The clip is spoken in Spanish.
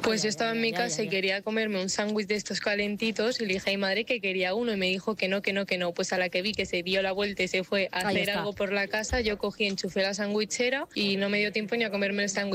Pues yo estaba en mi casa y quería comerme un sándwich de estos calentitos y le dije a mi madre que quería uno y me dijo que no, que no, que no. Pues a la que vi que se dio la vuelta y se fue a Ahí hacer está. algo por la casa, yo cogí, enchufé la sandwichera y no me dio tiempo ni a comerme el sándwich.